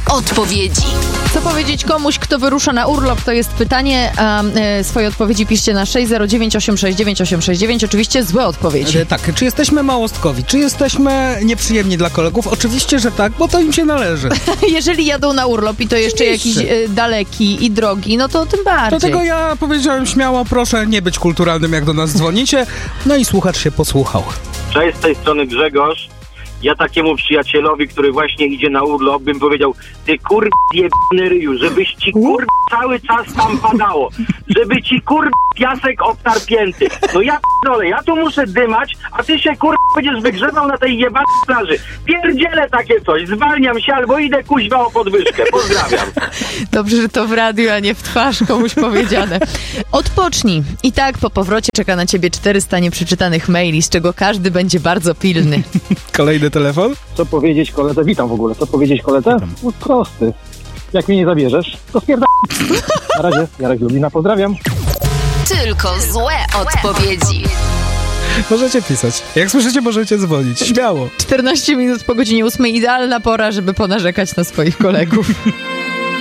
odpowiedzi. Co powiedzieć komuś, kto wyrusza na urlop, to jest pytanie. Swoje odpowiedzi piszcie na 609 869 869. Oczywiście złe odpowiedzi. Tak, czy jesteśmy małostkowi? Czy jesteśmy nieprzyjemni dla kolegów? Oczywiście, że tak, bo to im się należy. Jeżeli jadą na urlop i to jeszcze jakiś daleki i drogi, no to tym bardziej. Dlatego ja powiedziałem śmiało, proszę nie być kulturalnym, jak do nas dzwonicie. No i słuchacz się posłuchał. Cześć, z tej strony Grzegorz. Ja takiemu przyjacielowi, który właśnie idzie na urlop, bym powiedział: ty jebany ryju, żebyś ci cały czas tam padało, żeby ci piasek obtarpięty. No ja p***dolę, ja tu muszę dymać, a ty się będziesz wygrzewał na tej jebanej plaży. Pierdzielę takie coś, zwalniam się albo idę kuźwa o podwyżkę. Pozdrawiam. Dobrze, że to w radiu, a nie w twarz komuś powiedziane. Odpocznij. I tak po powrocie czeka na ciebie 400 nieprzeczytanych maili, z czego każdy będzie bardzo pilny. Kolejny telefon? Co powiedzieć koledze? Witam w ogóle. Co powiedzieć koledze? No, prosty. Jak mnie nie zabierzesz, to spierdam. Na razie, Jarek z Lublina, pozdrawiam. Tylko złe odpowiedzi. Możecie pisać. Jak słyszycie, możecie dzwonić. Śmiało. 14 minut po godzinie 8. Idealna pora, żeby ponarzekać na swoich kolegów.